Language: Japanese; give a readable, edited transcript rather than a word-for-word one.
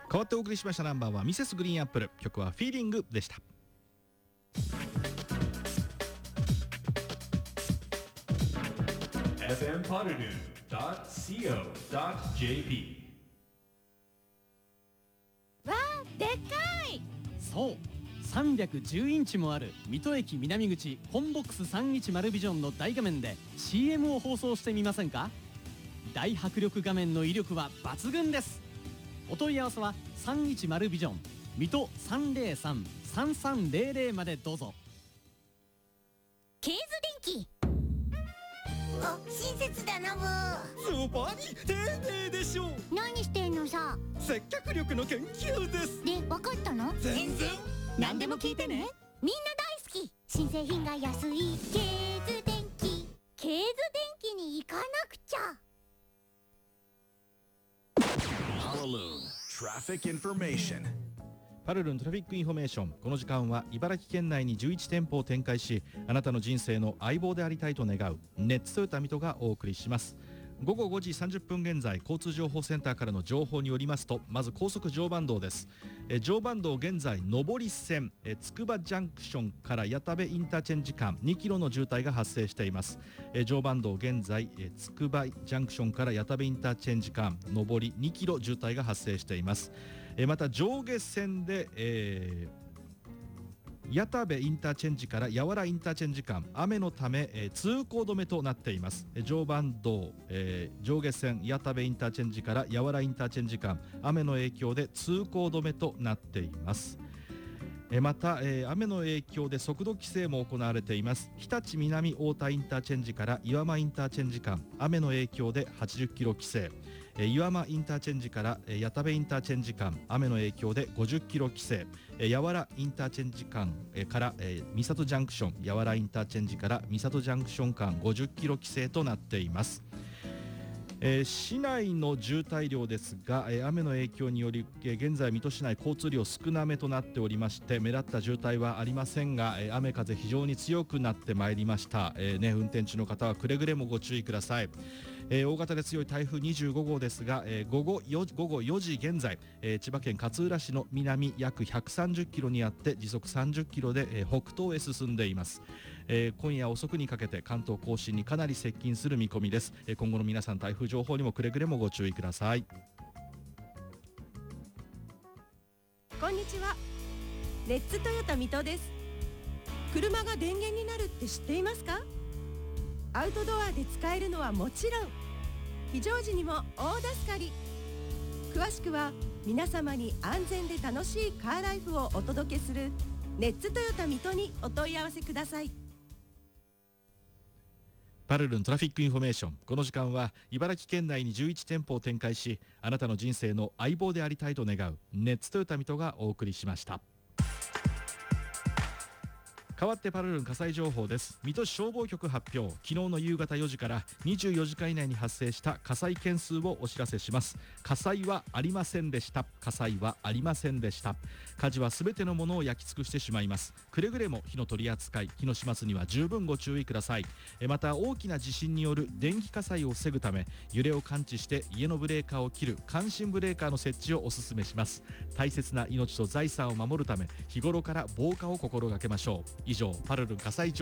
代わってお送りしましたナンバーはミセスグリーンアップル、曲はフィーリングでした。 fmpodadu.co.jp わあ、でっかい。 そう、310インチもある水戸駅南口コンボックス310ビジョンの大画面で CM を放送してみませんか。大迫力画面の威力は抜群です。お問い合わせは310ビジョン水戸303-3300までどうぞ。 ケーズ電気。あ、親切だなブー。 ズバリ丁寧でしょう。 何してんのさ。 接客力の研究です。 で、分かったの？ 全然何でも聞いてね。 みんな大好き。新製品が安いケーズ電気。ケーズ電気に行かなくちゃ。 パルルントラフィックインフォメーション。この時間は茨城県内に11店舗を展開し、あなたの人生の相棒でありたいと願うネッツトヨタ水戸がお送りします。午後5時30分現在、交通情報センターからの情報によりますと、まず高速常磐道です。常磐道現在上り線つくばジャンクションから谷田部インターチェンジ間2キロの渋滞が発生しています。常磐道現在つくばジャンクションから谷田部インターチェンジ間上り2キロ渋滞が発生しています。また上下線で、谷田部インターチェンジから八原インターチェンジ間雨のため、通行止めとなっています。常磐道、上下線谷田部インターチェンジから八原インターチェンジ間雨の影響で通行止めとなっています。また、雨の影響で速度規制も行われています。日立南太田インターチェンジから岩間インターチェンジ間雨の影響で80キロ規制、岩間インターチェンジから谷田部インターチェンジ間雨の影響で50キロ規制、八原インターチェンジ間から三郷ジャンクション八原インターチェンジから三郷ジャンクション間50キロ規制となっています。市内の渋滞量ですが、雨の影響により現在水戸市内交通量少なめとなっておりまして、目立った渋滞はありませんが、雨風非常に強くなってまいりました。運転中の方はくれぐれもご注意ください。大型で強い台風25号ですが、午後4時現在、千葉県勝浦市の南約130キロにあって時速30キロで、北東へ進んでいます。今夜遅くにかけて関東甲信にかなり接近する見込みです。今後の皆さん台風情報にもくれぐれもご注意ください。 こんにちは。レッツトヨタ水戸です。車が電源になるって知っていますか？アウトドアで使えるのはもちろん、非常時にも大助かり。詳しくは皆様に安全で楽しいカーライフをお届けするレッツトヨタ水戸にお問い合わせください。 パルルントラフィックインフォメーション。この時間は茨城県内に11店舗を展開し、あなたの人生の相棒でありたいと願うネッツトヨタ水戸がお送りしました。代わってパルルン火災情報です。水戸市消防局発表。昨日の夕方4時から24時間以内に発生した火災件数をお知らせします。火災はありませんでした。火災はありませんでした。火事はすべてのものを焼き尽くしてしまいます。くれぐれも火の取り扱い、火の始末には十分ご注意ください。また大きな地震による電気火災を防ぐため、揺れを感知して家のブレーカーを切る感震ブレーカーの設置をお勧めします。大切な命と財産を守るため、日頃から防火を心がけましょう。以上、パルルン火災情報